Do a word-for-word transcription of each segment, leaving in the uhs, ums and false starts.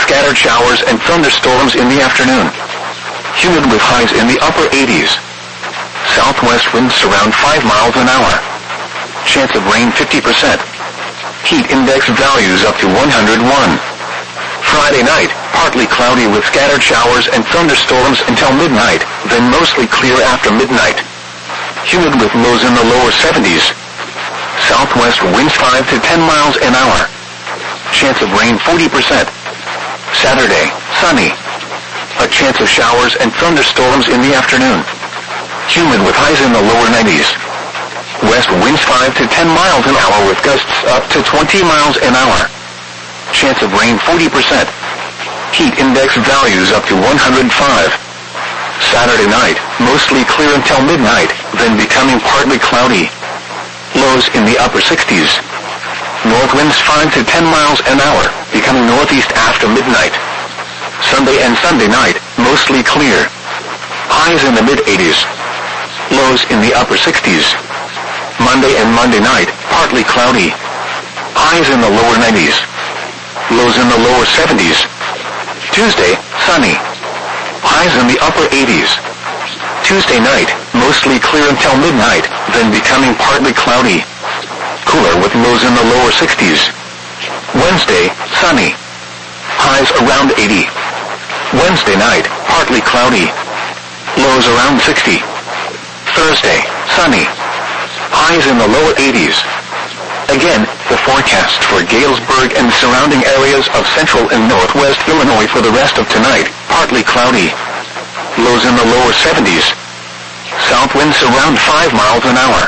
scattered showers and thunderstorms in the afternoon. Humid with highs in the upper eighties. Southwest winds around five miles an hour. Chance of rain fifty percent. Heat index values up to one hundred one. Friday night, partly cloudy with scattered showers and thunderstorms until midnight, then mostly clear after midnight. Humid with lows in the lower seventies. Southwest winds five to ten miles an hour. Chance of rain forty percent. Saturday, sunny. A chance of showers and thunderstorms in the afternoon. Humid with highs in the lower nineties. West winds five to ten miles an hour with gusts up to twenty miles an hour. Chance of rain forty percent. Heat index values up to one hundred five. Saturday night, mostly clear until midnight, then becoming partly cloudy. Lows in the upper sixties. North winds five to ten miles an hour, becoming northeast after midnight. Sunday and Sunday night, mostly clear. Highs in the mid-eighties. Lows in the upper sixties. Monday and Monday night, partly cloudy. Highs in the lower nineties. Lows in the lower seventies. Tuesday, sunny. Highs in the upper eighties. Tuesday night, mostly clear until midnight, then becoming partly cloudy. Cooler with lows in the lower sixties. Wednesday, sunny. Highs around eighty. Wednesday night, partly cloudy. Lows around sixty. Thursday, sunny. Highs in the lower eighties. Again, the forecast for Galesburg and surrounding areas of central and northwest Illinois for the rest of tonight, partly cloudy. Lows in the lower seventies. South winds around five miles an hour.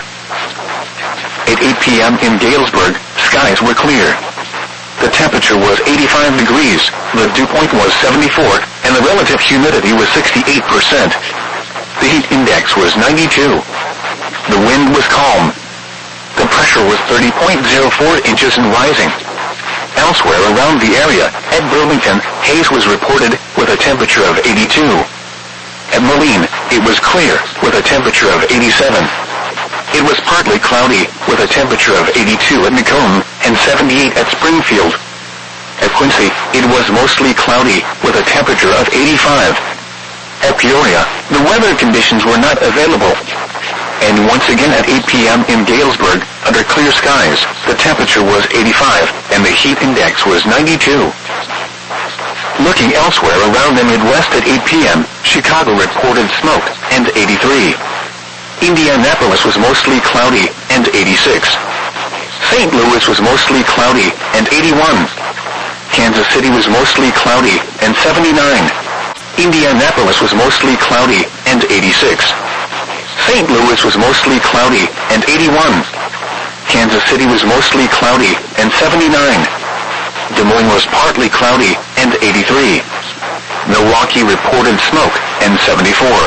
At eight p.m. in Galesburg, skies were clear. The temperature was eighty-five degrees, the dew point was seventy-four, and the relative humidity was sixty-eight percent. The heat index was ninety-two. The wind was calm. The pressure was thirty point zero four inches and rising. Elsewhere around the area, at Burlington, haze was reported with a temperature of eighty-two. At Moline, it was clear with a temperature of eighty-seven. It was partly cloudy with a temperature of eighty-two at Macomb and seventy-eight at Springfield. At Quincy, it was mostly cloudy with a temperature of eighty-five. At Peoria, the weather conditions were not available. And once again at eight p.m. in Galesburg, under clear skies, the temperature was eighty-five and the heat index was ninety-two. Looking elsewhere around the Midwest at eight p.m., Chicago reported smoke and eighty-three. Indianapolis was mostly cloudy and eighty-six. Saint Louis was mostly cloudy and eighty-one. Kansas City was mostly cloudy and seventy-nine. Indianapolis was mostly cloudy and eighty-six. Saint Louis was mostly cloudy and eighty-one. Kansas City was mostly cloudy and seventy-nine. Des Moines was partly cloudy and eighty-three. Milwaukee reported smoke and seventy-four.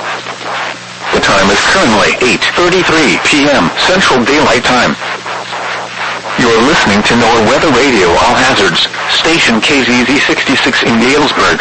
The time is currently eight thirty-three p.m. Central Daylight Time. You're listening to NOAA Weather Radio All Hazards, station K Z Z sixty-six in Galesburg.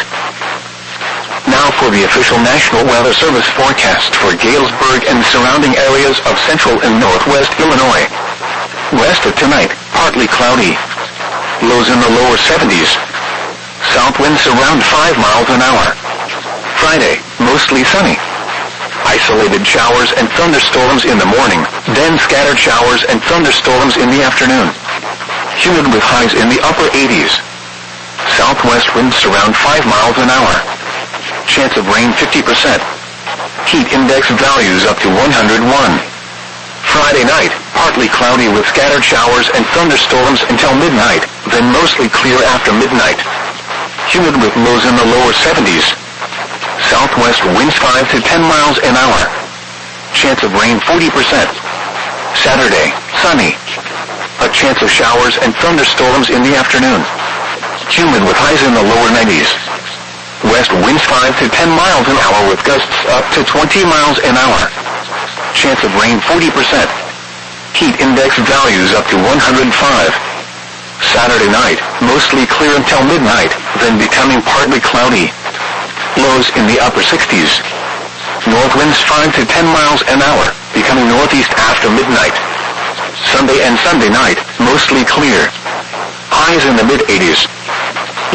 Now for the official National Weather Service forecast for Galesburg and surrounding areas of central and northwest Illinois. West of tonight, partly cloudy. Lows in the lower seventies. South winds around five miles an hour. Friday, mostly sunny. Isolated showers and thunderstorms in the morning, then scattered showers and thunderstorms in the afternoon. Humid with highs in the upper eighties. Southwest winds around five miles an hour. Chance of rain fifty percent. Heat index values up to one hundred one. Friday night, partly cloudy with scattered showers and thunderstorms until midnight, then mostly clear after midnight. Humid with lows in the lower seventies. Southwest winds five to ten miles an hour. Chance of rain forty percent. Saturday, sunny. A chance of showers and thunderstorms in the afternoon. Humid with highs in the lower nineties. West winds five to ten miles an hour with gusts up to twenty miles an hour. Chance of rain forty percent. Heat index values up to one hundred five. Saturday night, mostly clear until midnight, then becoming partly cloudy. Lows in the upper sixties. North winds five to ten miles an hour, becoming northeast after midnight. Sunday and Sunday night, mostly clear. Highs in the mid-eighties.